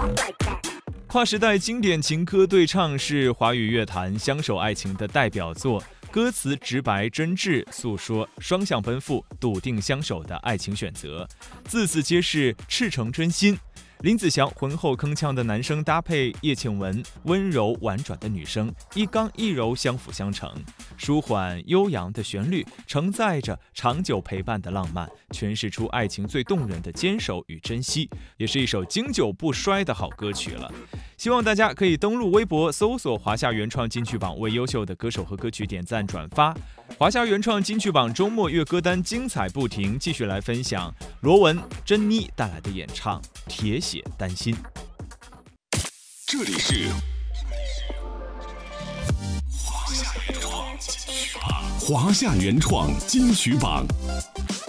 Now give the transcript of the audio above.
跨时代经典情歌对唱是华语乐坛相守爱情的代表作，歌词直白真挚，诉说双向奔赴、笃定相守的爱情选择，字字皆是赤诚真心。林子祥浑厚铿锵的男声搭配叶倩文温柔婉转的女声，一刚一柔相辅相成，舒缓悠扬的旋律承载着长久陪伴的浪漫，诠释出爱情最动人的坚守与珍惜，也是一首经久不衰的好歌曲了。希望大家可以登录微博搜索华夏原创金曲榜，为优秀的歌手和歌曲点赞转发。华夏原创金曲榜周末月歌单精彩不停，继续来分享罗文、珍妮带来的演唱《铁血丹心》。 这里是华夏原创金曲榜。